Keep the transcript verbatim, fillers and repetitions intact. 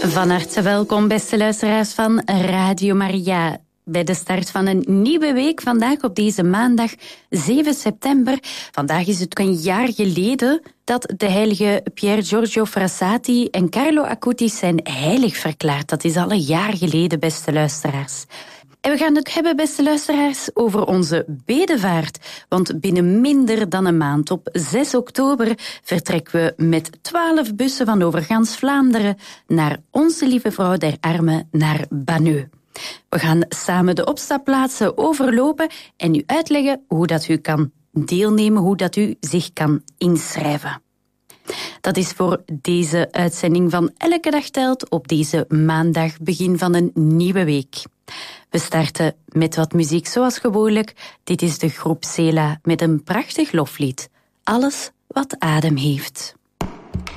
Van harte welkom, beste luisteraars van Radio Maria. Bij de start van een nieuwe week, vandaag op deze maandag zeven september. Vandaag is het een jaar geleden dat de heilige Pier Giorgio Frassati en Carlo Acutis zijn heilig verklaard. Dat is al een jaar geleden, beste luisteraars. En we gaan het hebben, beste luisteraars, over onze bedevaart. Want binnen minder dan een maand, op zes oktober, vertrekken we met twaalf bussen van over gans Vlaanderen naar Onze Lieve Vrouw der Armen, naar Banneux. We gaan samen de opstapplaatsen overlopen en u uitleggen hoe dat u kan deelnemen, hoe dat u zich kan inschrijven. Dat is voor deze uitzending van Elke Dag Telt op deze maandag, begin van een nieuwe week. We starten met wat muziek zoals gewoonlijk. Dit is de groep Sela met een prachtig loflied. Alles wat adem heeft.